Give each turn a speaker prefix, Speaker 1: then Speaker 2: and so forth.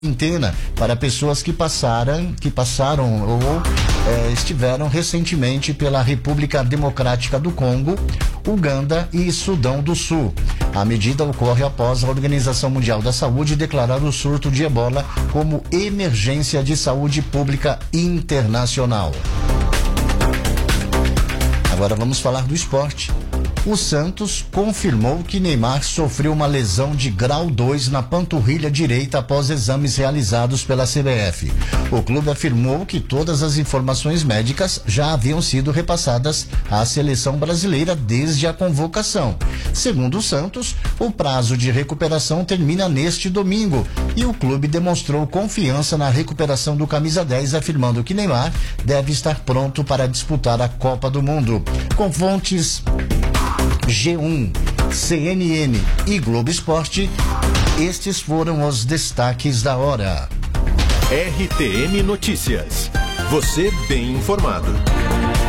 Speaker 1: quarentena para pessoas que passaram ou estiveram recentemente pela República Democrática do Congo, Uganda e Sudão do Sul. A medida ocorre após a Organização Mundial da Saúde declarar o surto de ebola como emergência de saúde pública internacional. Agora vamos falar do esporte. O Santos confirmou que Neymar sofreu uma lesão de grau 2 na panturrilha direita após exames realizados pela CBF. O clube afirmou que todas as informações médicas já haviam sido repassadas à seleção brasileira desde a convocação. Segundo o Santos, o prazo de recuperação termina neste domingo e o clube demonstrou confiança na recuperação do camisa 10, afirmando que Neymar deve estar pronto para disputar a Copa do Mundo. Com fontes G1, CNN e Globo Esporte, estes foram os destaques da hora.
Speaker 2: RTM Notícias. Você bem informado.